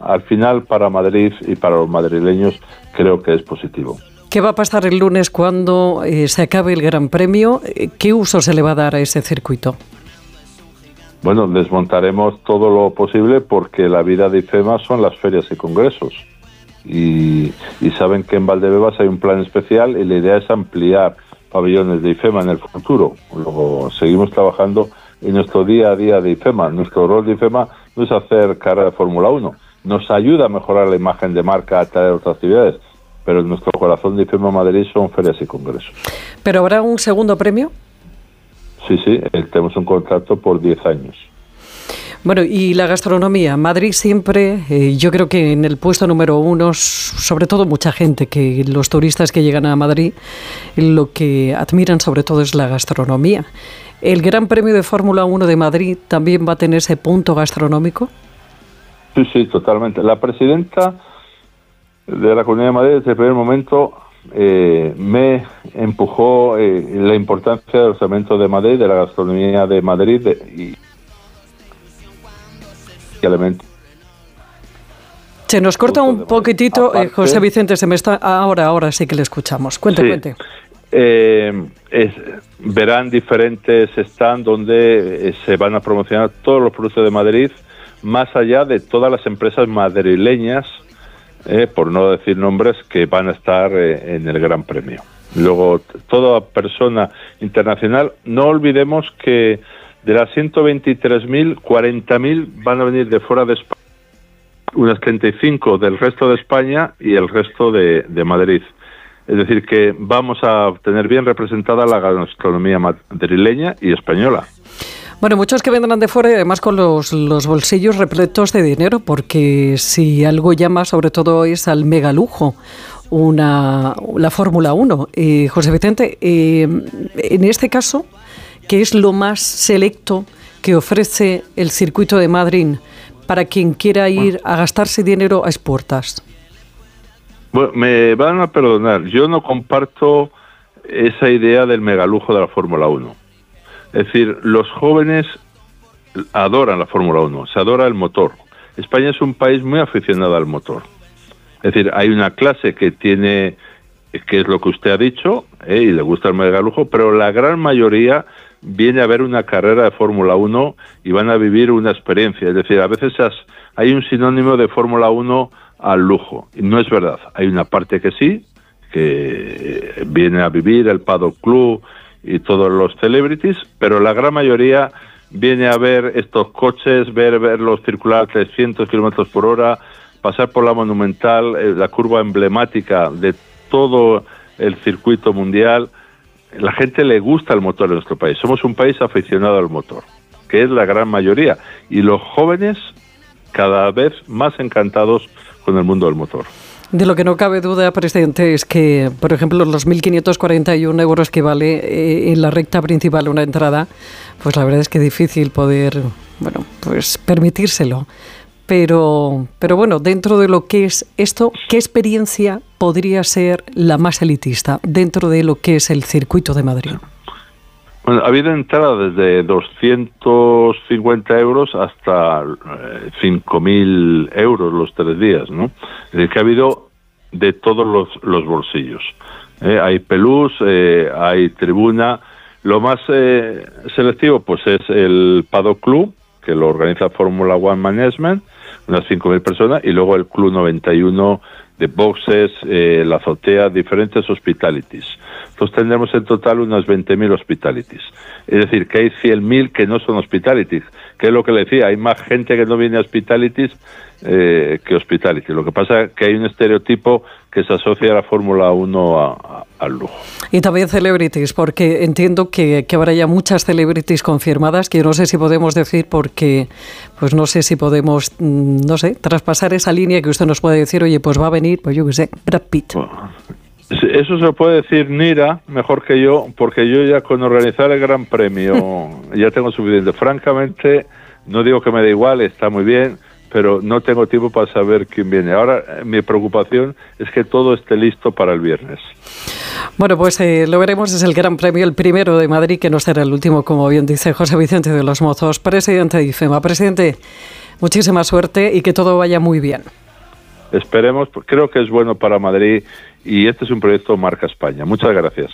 al final para Madrid y para los madrileños creo que es positivo. ¿Qué va a pasar el lunes cuando se acabe el Gran Premio? ¿Qué uso se le va a dar a ese circuito? Bueno, desmontaremos todo lo posible porque la vida de IFEMA son las ferias y congresos. Y saben que en Valdebebas hay un plan especial y la idea es ampliar pabellones de IFEMA en el futuro. Luego seguimos trabajando en nuestro día a día de IFEMA. Nuestro rol de IFEMA no es hacer carrera de Fórmula 1. Nos ayuda a mejorar la imagen de marca, a traer otras actividades, pero nuestro corazón de IFEMA Madrid son ferias y congresos. ¿Pero habrá un segundo premio? Sí, tenemos un contrato por 10 años. Bueno, y la gastronomía. Madrid siempre, yo creo que en el puesto número 1, sobre todo mucha gente, que los turistas que llegan a Madrid, lo que admiran sobre todo es la gastronomía. ¿El Gran Premio de Fórmula 1 de Madrid también va a tener ese punto gastronómico? Sí, totalmente. La presidenta de la Comunidad de Madrid desde el primer momento me empujó la importancia del alimentos de Madrid, de la gastronomía de Madrid y elementos. Se nos corta un poquitito, aparte, José Vicente, se me está ahora sí que le escuchamos. Cuente. Verán diferentes stands donde se van a promocionar todos los productos de Madrid, más allá de todas las empresas madrileñas, por no decir nombres, que van a estar en el Gran Premio. Luego, toda persona internacional, no olvidemos que de las 123.000, 40.000 van a venir de fuera de España, unas 35 del resto de España y el resto de Madrid. Es decir, que vamos a tener bien representada la gastronomía madrileña y española. Bueno, muchos que vendrán de fuera y además con los bolsillos repletos de dinero, porque si algo llama sobre todo es al megalujo, la Fórmula 1. José Vicente, en este caso, ¿qué es lo más selecto que ofrece el circuito de Madrid para quien quiera ir a gastarse dinero a expuertas? Bueno, me van a perdonar, yo no comparto esa idea del megalujo de la Fórmula 1. Es decir, los jóvenes adoran la Fórmula 1, se adora el motor. España es un país muy aficionado al motor. Es decir, hay una clase que tiene, que es lo que usted ha dicho, y le gusta el megalujo, pero la gran mayoría viene a ver una carrera de Fórmula 1 y van a vivir una experiencia. Es decir, a veces hay un sinónimo de Fórmula 1 al lujo. Y no es verdad. Hay una parte que sí, que viene a vivir el Paddock Club y todos los celebrities, pero la gran mayoría viene a ver estos coches, verlos circular a 300 kilómetros por hora, pasar por la Monumental, la curva emblemática de todo el circuito mundial. La gente le gusta el motor en nuestro país. Somos un país aficionado al motor, que es la gran mayoría. Y los jóvenes cada vez más encantados con el mundo del motor. De lo que no cabe duda, presidente, es que, por ejemplo, los 1.541 euros que vale en la recta principal una entrada, pues la verdad es que es difícil poder, pues permitírselo. Pero bueno, dentro de lo que es esto, ¿qué experiencia podría ser la más elitista dentro de lo que es el circuito de Madrid? Bueno, ha habido entradas desde 250 euros hasta 5.000 euros los 3 días, ¿no? Es decir, que ha habido de todos los bolsillos. Hay pelús, hay tribuna. Lo más selectivo pues es el Paddock Club, que lo organiza Fórmula One Management, unas 5.000 personas, y luego el Club 91 de boxes, la azotea, diferentes hospitalities. Entonces tendremos en total unas 20.000 hospitalities. Es decir, que hay 100.000 que no son hospitalities, que es lo que le decía, hay más gente que no viene a hospitalities que hospitality. Lo que pasa es que hay un estereotipo que se asocia a la Fórmula 1 al lujo. Y también celebrities, porque entiendo que habrá ya muchas celebrities confirmadas, que yo no sé si podemos decir, porque pues no sé si podemos, traspasar esa línea que usted nos puede decir, oye, pues va a venir, pues yo qué sé, Brad Pitt. Bueno, eso se lo puede decir Nira mejor que yo, porque yo ya con organizar el Gran Premio ya tengo suficiente. Francamente, no digo que me da igual, está muy bien, pero no tengo tiempo para saber quién viene. Ahora mi preocupación es que todo esté listo para el viernes. Bueno, pues lo veremos. Es el Gran Premio, el primero de Madrid, que no será el último, como bien dice José Vicente de los Mozos, presidente de IFEMA. Presidente, Muchísima suerte y que todo vaya muy bien. Esperemos, creo que es bueno para Madrid y este es un proyecto marca España. Muchas gracias.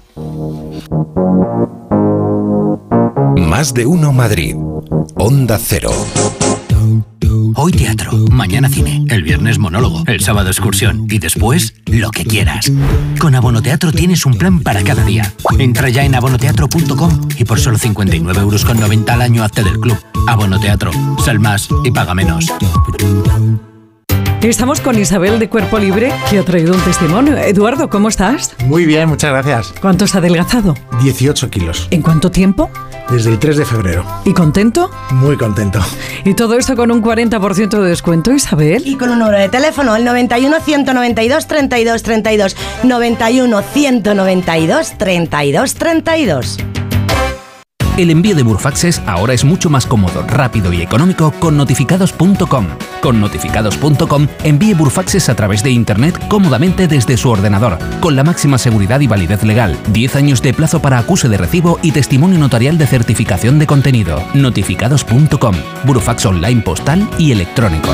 Más de uno Madrid. Onda Cero. Hoy teatro, mañana cine, el viernes monólogo, el sábado excursión y después lo que quieras. Con Abonoteatro tienes un plan para cada día. Entra ya en abonoteatro.com y por solo 59,90 € al año hazte del club. Abonoteatro, sal más y paga menos. Estamos con Isabel de Cuerpo Libre, que ha traído un testimonio. Eduardo, ¿cómo estás? Muy bien, muchas gracias. ¿Cuánto has adelgazado? 18 kilos. ¿En cuánto tiempo? Desde el 3 de febrero. ¿Y contento? Muy contento. Y todo esto con un 40% de descuento, Isabel. Y con un número de teléfono, el 91 192 32 32. 91 192 32 32. El envío de Burfaxes ahora es mucho más cómodo, rápido y económico con notificados.com. Con notificados.com envíe Burfaxes a través de Internet cómodamente desde su ordenador, con la máxima seguridad y validez legal, 10 años de plazo para acuse de recibo y testimonio notarial de certificación de contenido. Notificados.com, Burfax online postal y electrónico.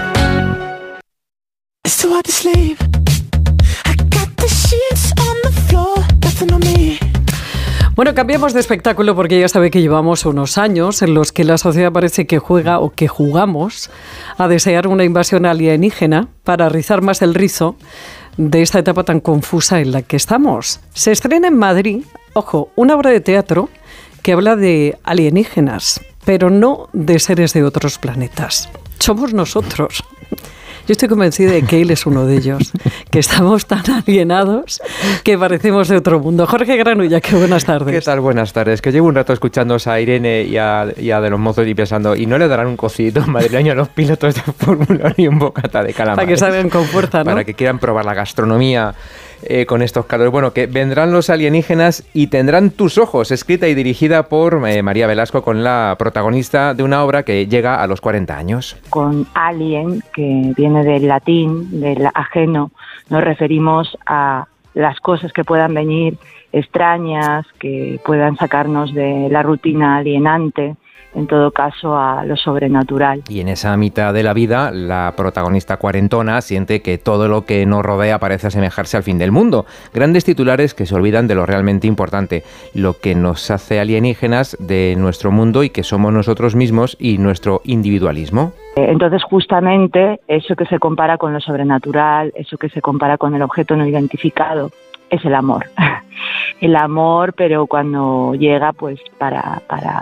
Bueno, cambiamos de espectáculo porque ya sabe que llevamos unos años en los que la sociedad parece que juega o que jugamos a desear una invasión alienígena para rizar más el rizo de esta etapa tan confusa en la que estamos. Se estrena en Madrid, ojo, una obra de teatro que habla de alienígenas, pero no de seres de otros planetas. Somos nosotros. Yo estoy convencida de que él es uno de ellos, que estamos tan alienados que parecemos de otro mundo. Jorge Granulla, qué buenas tardes. ¿Qué tal? Buenas tardes. Que llevo un rato escuchando a Irene y a De los Mozos y pensando, ¿y no le darán un cosito madrileño a los pilotos de Fórmula 1 y un bocata de calamares? Para que salgan con fuerza, ¿no? Para que quieran probar la gastronomía con estos calores. Bueno, que vendrán los alienígenas y tendrán tus ojos, escrita y dirigida por María Velasco, con la protagonista de una obra que llega a los 40 años. Con alien, que viene del latín, del ajeno, nos referimos a las cosas que puedan venir extrañas, que puedan sacarnos de la rutina alienante, en todo caso a lo sobrenatural. Y en esa mitad de la vida, la protagonista cuarentona siente que todo lo que nos rodea parece asemejarse al fin del mundo. Grandes titulares que se olvidan de lo realmente importante, lo que nos hace alienígenas de nuestro mundo y que somos nosotros mismos y nuestro individualismo. Entonces, justamente, eso que se compara con lo sobrenatural, eso que se compara con el objeto no identificado, es el amor. El amor, pero cuando llega, pues para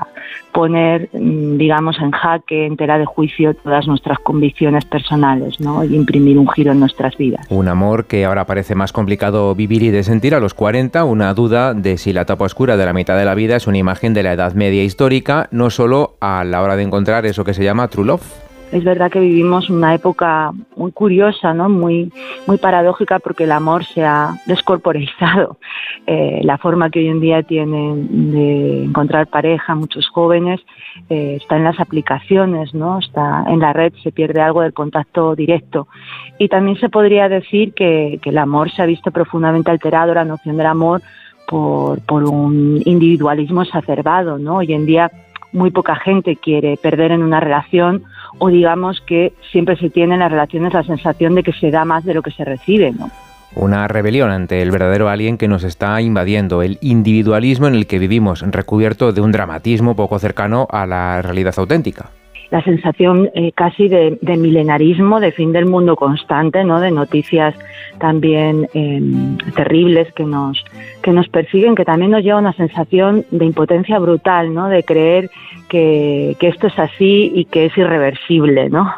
poner, digamos, en jaque, en tela de juicio todas nuestras convicciones personales, ¿no? Y imprimir un giro en nuestras vidas. Un amor que ahora parece más complicado vivir y de sentir a los 40, una duda de si la etapa oscura de la mitad de la vida es una imagen de la Edad Media histórica, no solo a la hora de encontrar eso que se llama true love. Es verdad que vivimos una época muy curiosa, ¿no? Muy paradójica, porque el amor se ha descorporeizado. La forma que hoy en día tienen de encontrar pareja muchos jóvenes está en las aplicaciones, ¿no? Está en la red, se pierde algo del contacto directo. Y también se podría decir que el amor se ha visto profundamente alterado, la noción del amor, por un individualismo exacerbado, ¿no? Hoy en día muy poca gente quiere perder en una relación, o digamos que siempre se tiene en las relaciones la sensación de que se da más de lo que se recibe, ¿no? Una rebelión ante el verdadero alien que nos está invadiendo, el individualismo en el que vivimos, recubierto de un dramatismo poco cercano a la realidad auténtica. La sensación casi de milenarismo, de fin del mundo constante, ¿no? De noticias también terribles que nos persiguen, que también nos lleva una sensación de impotencia brutal, ¿no? De creer que esto es así y que es irreversible, ¿no?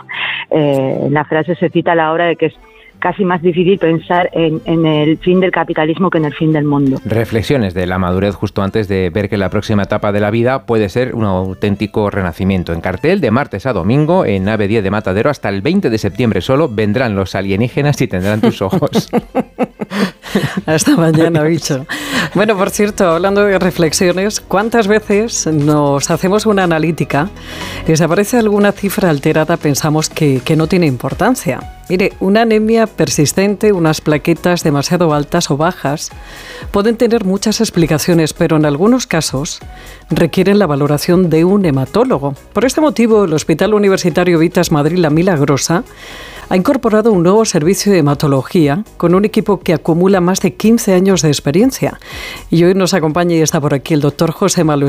En la frase se cita la obra de que es casi más difícil pensar en el fin del capitalismo que en el fin del mundo. Reflexiones de la madurez justo antes de ver que la próxima etapa de la vida puede ser un auténtico renacimiento. En cartel de martes a domingo, en Nave 10 de Matadero, hasta el 20 de septiembre solo, vendrán los alienígenas y tendrán tus ojos. Hasta mañana, bicho. Bueno, por cierto, hablando de reflexiones, ¿cuántas veces nos hacemos una analítica y si aparece alguna cifra alterada pensamos que no tiene importancia? Mire, una anemia persistente, unas plaquetas demasiado altas o bajas, pueden tener muchas explicaciones, pero en algunos casos requieren la valoración de un hematólogo. Por este motivo, el Hospital Universitario Vitas Madrid La Milagrosa ha incorporado un nuevo servicio de hematología con un equipo que acumula más de 15 años de experiencia. Y hoy nos acompaña y está por aquí el doctor José Manuel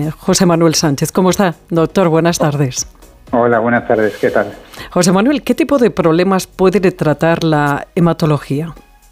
Sánchez. ¿Cómo está, doctor? Buenas tardes. Hola, buenas tardes. ¿Qué tal? José Manuel, ¿qué tipo de problemas puede tratar la hematología?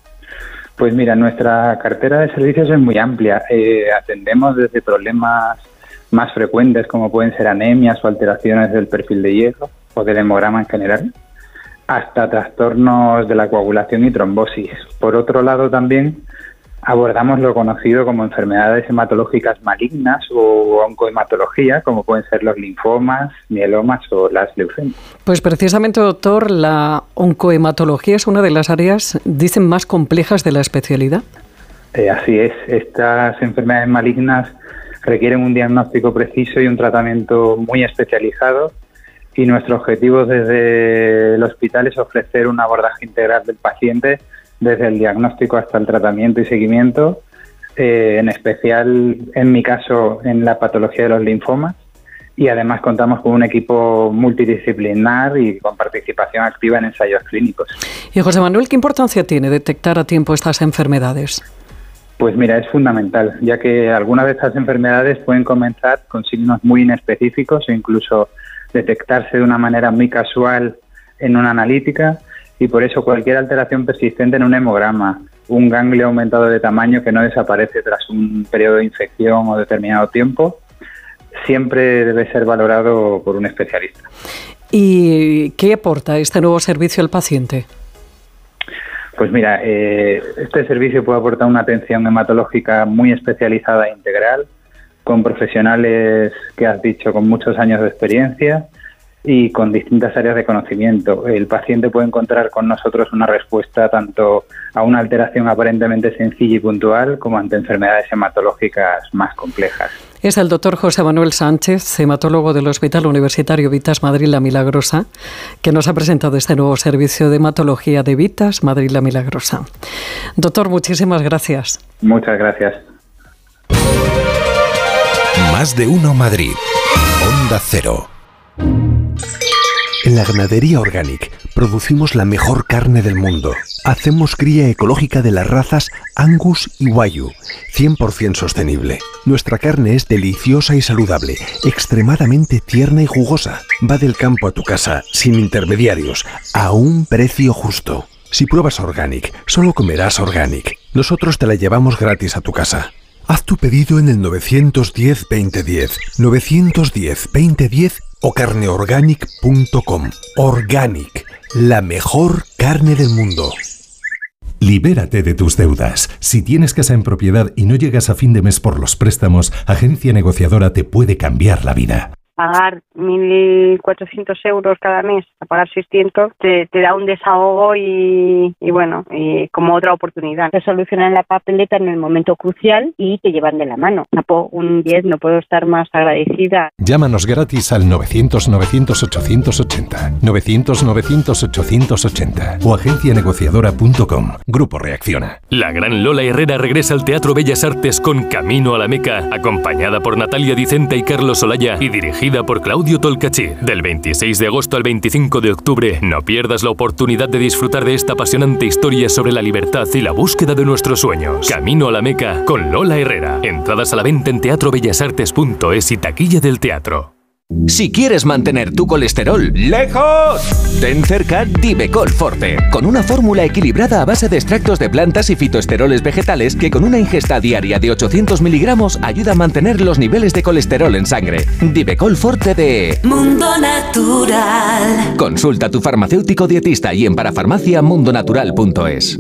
Pues mira, nuestra cartera de servicios es muy amplia. Atendemos desde problemas más frecuentes como pueden ser anemias o alteraciones del perfil de hierro o del hemograma en general, hasta trastornos de la coagulación y trombosis. Por otro lado, también abordamos lo conocido como enfermedades hematológicas malignas o oncohematología, como pueden ser los linfomas, mielomas o las leucemias. Pues precisamente, doctor, la oncohematología es una de las áreas, dicen, más complejas de la especialidad. Así es. Estas enfermedades malignas requieren un diagnóstico preciso y un tratamiento muy especializado. Y nuestro objetivo desde el hospital es ofrecer un abordaje integral del paciente, desde el diagnóstico hasta el tratamiento y seguimiento, en especial, en mi caso, en la patología de los linfomas. Y además contamos con un equipo multidisciplinar y con participación activa en ensayos clínicos. Y José Manuel, ¿qué importancia tiene detectar a tiempo estas enfermedades? Pues mira, es fundamental, ya que algunas de estas enfermedades pueden comenzar con signos muy inespecíficos o incluso detectarse de una manera muy casual en una analítica, y por eso cualquier alteración persistente en un hemograma, un ganglio aumentado de tamaño que no desaparece tras un periodo de infección o determinado tiempo, siempre debe ser valorado por un especialista. ¿Y qué aporta este nuevo servicio al paciente? Pues mira, este servicio puede aportar una atención hematológica muy especializada e integral, con profesionales que has dicho con muchos años de experiencia y con distintas áreas de conocimiento. El paciente puede encontrar con nosotros una respuesta tanto a una alteración aparentemente sencilla y puntual como ante enfermedades hematológicas más complejas. Es el doctor José Manuel Sánchez, hematólogo del Hospital Universitario Vitas Madrid La Milagrosa, que nos ha presentado este nuevo servicio de hematología de Vitas Madrid La Milagrosa. Doctor, muchísimas gracias. Muchas gracias. Más de uno Madrid. Onda Cero. En la Ganadería Organic producimos la mejor carne del mundo. Hacemos cría ecológica de las razas Angus y Wagyu, 100% sostenible. Nuestra carne es deliciosa y saludable, extremadamente tierna y jugosa. Va del campo a tu casa, sin intermediarios, a un precio justo. Si pruebas Organic, solo comerás Organic. Nosotros te la llevamos gratis a tu casa. Haz tu pedido en el 910-2010, 910-2010 o carneorganic.com. Organic, la mejor carne del mundo. Libérate de tus deudas. Si tienes casa en propiedad y no llegas a fin de mes por los préstamos, Agencia Negociadora te puede cambiar la vida. Pagar 1.400 euros cada mes, a pagar 600, te da un desahogo y bueno, y como otra oportunidad. Te solucionan la papeleta en el momento crucial y te llevan de la mano. Un 10, no puedo estar más agradecida. Llámanos gratis al 900-900-880, 900-900-880 o agencianegociadora.com. Grupo Reacciona. La gran Lola Herrera regresa al Teatro Bellas Artes con Camino a la Meca, acompañada por Natalia Dicenta y Carlos Olaya y dirigida por Claudio Tolcachir. Del 26 de agosto al 25 de octubre, no pierdas la oportunidad de disfrutar de esta apasionante historia sobre la libertad y la búsqueda de nuestros sueños. Camino a la Meca con Lola Herrera. Entradas a la venta en teatrobellasartes.es y taquilla del teatro. Si quieres mantener tu colesterol lejos, ten cerca Divecol Forte, con una fórmula equilibrada a base de extractos de plantas y fitoesteroles vegetales que con una ingesta diaria de 800 miligramos ayuda a mantener los niveles de colesterol en sangre. Divecol Forte de Mundo Natural. Consulta a tu farmacéutico dietista y en parafarmacia mundonatural.es.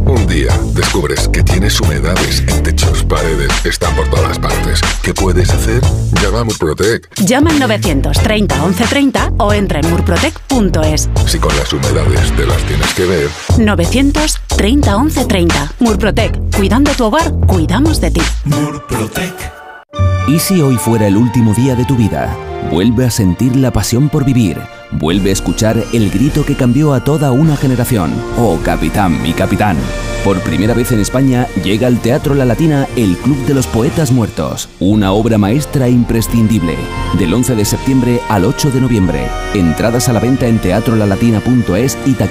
Un día descubres que tienes humedades en techos, paredes, están por todas partes. ¿Qué puedes hacer? Llama a Murprotec. Llama al 930 1130 o entra en murprotec.es. Si con las humedades te las tienes que ver. 930 1130. Murprotec. Cuidando tu hogar, cuidamos de ti. Murprotec. ¿Y si hoy fuera el último día de tu vida? Vuelve a sentir la pasión por vivir. Vuelve a escuchar el grito que cambió a toda una generación. ¡Oh, capitán, mi capitán! Por primera vez en España llega al Teatro La Latina el Club de los Poetas Muertos. Una obra maestra imprescindible. Del 11 de septiembre al 8 de noviembre. Entradas a la venta en teatrolalatina.es y